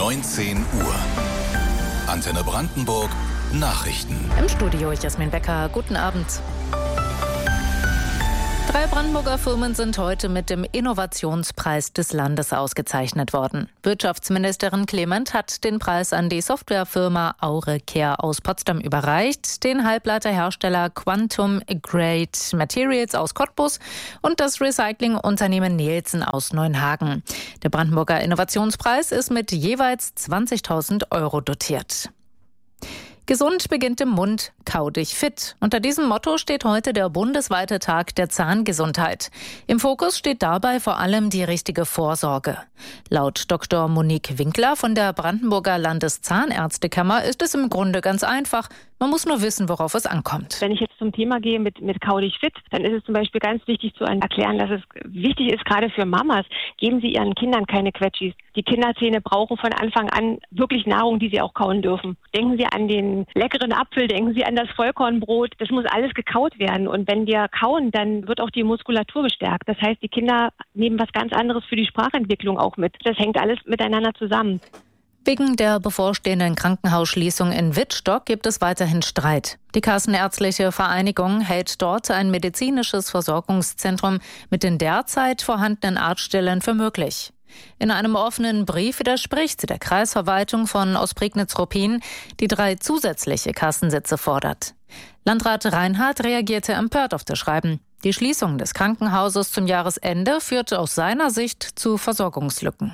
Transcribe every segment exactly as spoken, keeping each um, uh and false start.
neunzehn Uhr. Antenne Brandenburg Nachrichten. Im Studio Jasmin Becker. Guten Abend. Drei Brandenburger Firmen sind heute mit dem Innovationspreis des Landes ausgezeichnet worden. Wirtschaftsministerin Clement hat den Preis an die Softwarefirma Aurecare aus Potsdam überreicht, den Halbleiterhersteller Quantum Grade Materials aus Cottbus und das Recyclingunternehmen Nielsen aus Neuenhagen. Der Brandenburger Innovationspreis ist mit jeweils zwanzigtausend Euro dotiert. Gesund beginnt im Mund, kau dich fit. Unter diesem Motto steht heute der bundesweite Tag der Zahngesundheit. Im Fokus steht dabei vor allem die richtige Vorsorge. Laut Doktor Monique Winkler von der Brandenburger Landeszahnärztekammer ist es im Grunde ganz einfach. Man muss nur wissen, worauf es ankommt. Wenn ich jetzt zum Thema gehe mit, mit Kau dich fit, dann ist es zum Beispiel ganz wichtig zu erklären, dass es wichtig ist, gerade für Mamas, geben Sie Ihren Kindern keine Quetschis. Die Kinderzähne brauchen von Anfang an wirklich Nahrung, die sie auch kauen dürfen. Denken Sie an den leckeren Apfel, denken Sie an das Vollkornbrot. Das muss alles gekaut werden. Und wenn wir kauen, dann wird auch die Muskulatur gestärkt. Das heißt, die Kinder nehmen was ganz anderes für die Sprachentwicklung auch mit. Das hängt alles miteinander zusammen. Wegen der bevorstehenden Krankenhausschließung in Wittstock gibt es weiterhin Streit. Die Kassenärztliche Vereinigung hält dort ein medizinisches Versorgungszentrum mit den derzeit vorhandenen Arztstellen für möglich. In einem offenen Brief widerspricht sie der Kreisverwaltung von Ostprignitz-Ruppin, die drei zusätzliche Kassensitze fordert. Landrat Reinhardt reagierte empört auf das Schreiben. Die Schließung des Krankenhauses zum Jahresende führte aus seiner Sicht zu Versorgungslücken.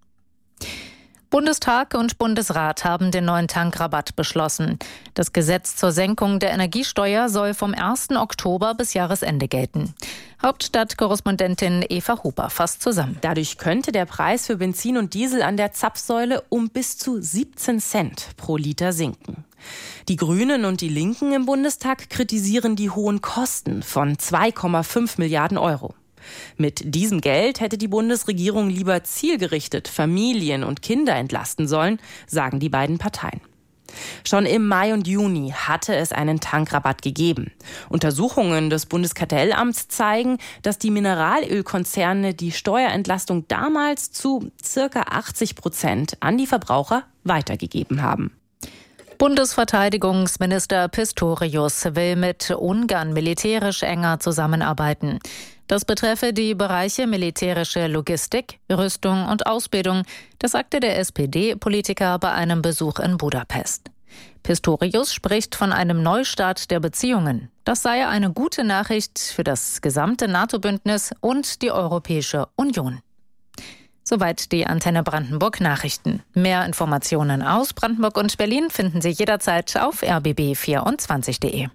Bundestag und Bundesrat haben den neuen Tankrabatt beschlossen. Das Gesetz zur Senkung der Energiesteuer soll vom ersten Oktober bis Jahresende gelten. Hauptstadtkorrespondentin Eva Huber fasst zusammen. Dadurch könnte der Preis für Benzin und Diesel an der Zapfsäule um bis zu siebzehn Cent pro Liter sinken. Die Grünen und die Linken im Bundestag kritisieren die hohen Kosten von zwei Komma fünf Milliarden Euro. Mit diesem Geld hätte die Bundesregierung lieber zielgerichtet Familien und Kinder entlasten sollen, sagen die beiden Parteien. Schon im Mai und Juni hatte es einen Tankrabatt gegeben. Untersuchungen des Bundeskartellamts zeigen, dass die Mineralölkonzerne die Steuerentlastung damals zu circa achtzig Prozent an die Verbraucher weitergegeben haben. Bundesverteidigungsminister Pistorius will mit Ungarn militärisch enger zusammenarbeiten. Das betreffe die Bereiche militärische Logistik, Rüstung und Ausbildung. Das sagte der S P D-Politiker bei einem Besuch in Budapest. Pistorius spricht von einem Neustart der Beziehungen. Das sei eine gute Nachricht für das gesamte NATO-Bündnis und die Europäische Union. Soweit die Antenne Brandenburg Nachrichten. Mehr Informationen aus Brandenburg und Berlin finden Sie jederzeit auf r b b vierundzwanzig punkt de.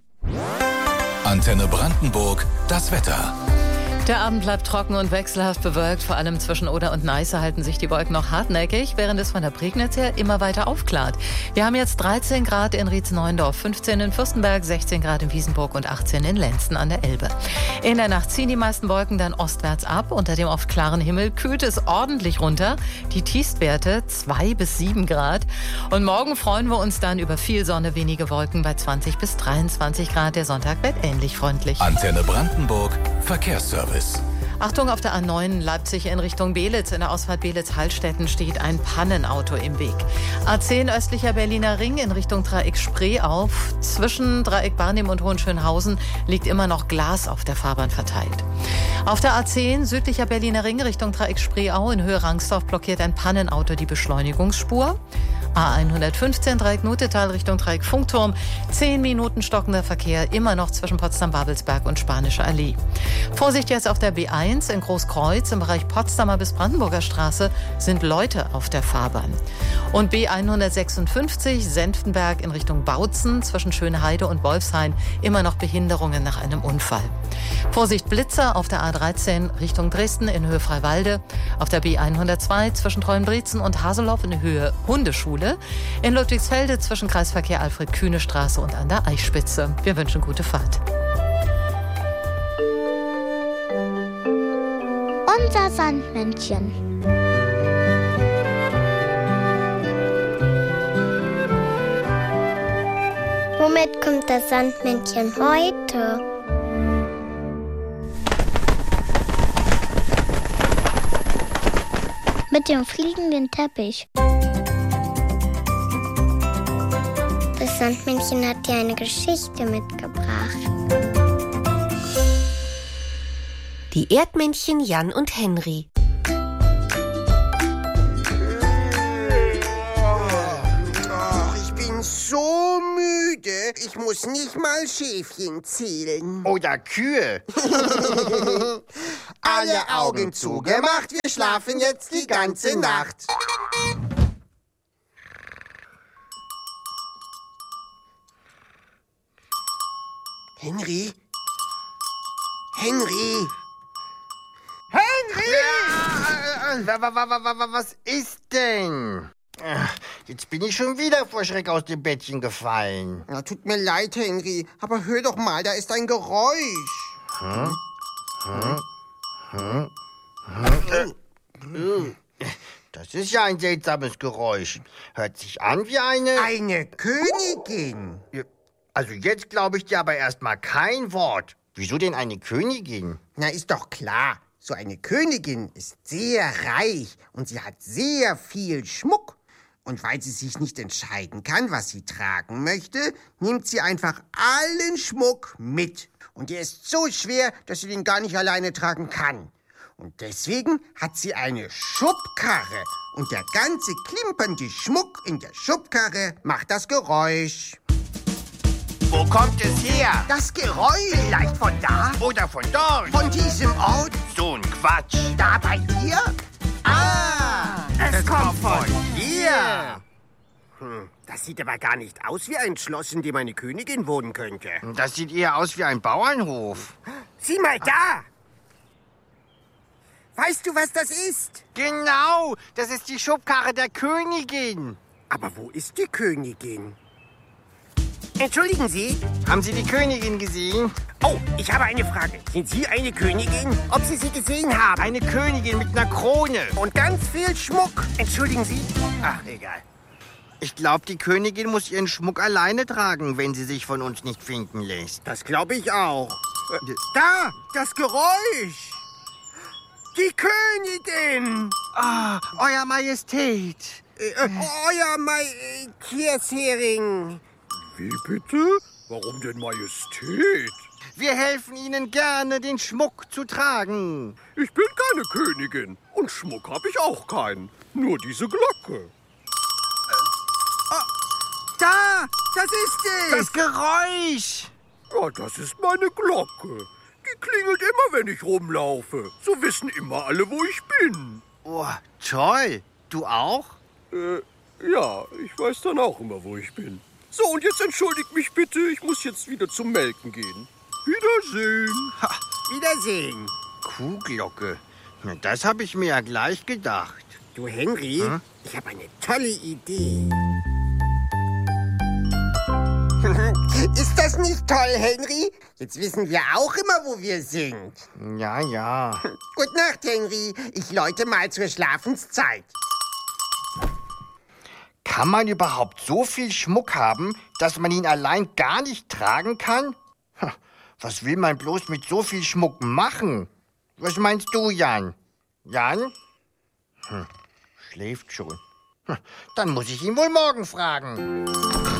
Antenne Brandenburg, das Wetter. Der Abend bleibt trocken und wechselhaft bewölkt. Vor allem zwischen Oder und Neiße halten sich die Wolken noch hartnäckig, während es von der Prignitz her immer weiter aufklart. Wir haben jetzt dreizehn Grad in Rietz-Neuendorf, fünfzehn in Fürstenberg, sechzehn Grad in Wiesenburg und achtzehn in Lenzen an der Elbe. In der Nacht ziehen die meisten Wolken dann ostwärts ab. Unter dem oft klaren Himmel kühlt es ordentlich runter. Die Tiefstwerte zwei bis sieben Grad. Und morgen freuen wir uns dann über viel Sonne, wenige Wolken bei zwanzig bis dreiundzwanzig Grad. Der Sonntag wird ähnlich freundlich. Antenne Brandenburg, Verkehrsservice. Achtung, auf der A neun Leipzig in Richtung Belitz. In der Ausfahrt Belitz-Hallstetten steht ein Pannenauto im Weg. A zehn östlicher Berliner Ring in Richtung Dreieck Spree auf. Zwischen Dreieck Barnim und Hohenschönhausen liegt immer noch Glas auf der Fahrbahn verteilt. Auf der A zehn südlicher Berliner Ring Richtung Dreieck Spreeau in Höhe Rangsdorf blockiert ein Pannenauto die Beschleunigungsspur. A hundertfünfzehn Dreieck Nutetal Richtung Dreieck Funkturm. Zehn Minuten stockender Verkehr immer noch zwischen Potsdam-Babelsberg und Spanische Allee. Vorsicht jetzt auf der B eins in Großkreuz im Bereich Potsdamer bis Brandenburger Straße sind Leute auf der Fahrbahn. Und B hundertsechsundfünfzig Senftenberg in Richtung Bautzen zwischen Schöneheide und Wolfshain immer noch Behinderungen nach einem Unfall. Vorsicht Blitzer auf der A dreizehn Richtung Dresden in Höhe Freiwalde. Auf der B hundertzwei zwischen Treuenbrietzen und Haseloff in Höhe Hundeschule. In Ludwigsfelde zwischen Kreisverkehr Alfred-Kühne-Straße und an der Eichspitze. Wir wünschen gute Fahrt. Unser Sandmännchen. Womit kommt das Sandmännchen heute? Mit dem fliegenden Teppich. Das Sandmännchen hat dir eine Geschichte mitgebracht. Die Erdmännchen Jan und Henry. So müde, ich muss nicht mal Schäfchen zählen. Oder Kühe. Alle Augen zugemacht, wir schlafen jetzt die ganze Nacht. Henry? Henry? Henry! Ja, was ist denn? Jetzt bin ich schon wieder vor Schreck aus dem Bettchen gefallen. Ja, tut mir leid, Henry, aber hör doch mal, da ist ein Geräusch. Hm? Hm? Hm? Hm? Das ist ja ein seltsames Geräusch. Hört sich an wie eine... Eine Königin. Also jetzt glaube ich dir aber erstmal kein Wort. Wieso denn eine Königin? Na, ist doch klar. So eine Königin ist sehr reich und sie hat sehr viel Schmuck. Und weil sie sich nicht entscheiden kann, was sie tragen möchte, nimmt sie einfach allen Schmuck mit. Und der ist so schwer, dass sie den gar nicht alleine tragen kann. Und deswegen hat sie eine Schubkarre. Und der ganze klimpernde Schmuck in der Schubkarre macht das Geräusch. Wo kommt es her? Das Geräusch. Vielleicht von da? Oder von dort? Von diesem Ort? So ein Quatsch. Da bei dir? Ah, es, es kommt von hier. Hm, das sieht aber gar nicht aus wie ein Schloss, in dem eine Königin wohnen könnte. Das sieht eher aus wie ein Bauernhof. Sieh mal da! Weißt du, was das ist? Genau, das ist die Schubkarre der Königin. Aber wo ist die Königin? Entschuldigen Sie? Haben Sie die Königin gesehen? Oh, ich habe eine Frage. Sind Sie eine Königin? Ob Sie sie gesehen haben? Eine Königin mit einer Krone. Und ganz viel Schmuck. Entschuldigen Sie? Ach, egal. Ich glaube, die Königin muss ihren Schmuck alleine tragen, wenn sie sich von uns nicht finden lässt. Das glaube ich auch. Äh, da, das Geräusch. Die Königin. Ah, oh, Euer Majestät. Äh, äh, Euer Majestätshering. Wie bitte? Warum denn Majestät? Wir helfen Ihnen gerne, den Schmuck zu tragen. Ich bin keine Königin und Schmuck habe ich auch keinen. Nur diese Glocke. Äh, oh, da, das ist es. Das Geräusch. Ja, das ist meine Glocke. Die klingelt immer, wenn ich rumlaufe. So wissen immer alle, wo ich bin. Oh, toll. Du auch? Äh, ja, ich weiß dann auch immer, wo ich bin. So, und jetzt entschuldigt mich bitte, ich muss jetzt wieder zum Melken gehen. Wiedersehen. Ha, Wiedersehen. Kuhglocke. Das habe ich mir ja gleich gedacht. Du, Henry, hm? Ich habe eine tolle Idee. Ist das nicht toll, Henry? Jetzt wissen wir auch immer, wo wir sind. Ja, ja. Gute Nacht, Henry. Ich läute mal zur Schlafenszeit. Kann man überhaupt so viel Schmuck haben, dass man ihn allein gar nicht tragen kann? Was will man bloß mit so viel Schmuck machen? Was meinst du, Jan? Jan? Hm, schläft schon. Dann muss ich ihn wohl morgen fragen.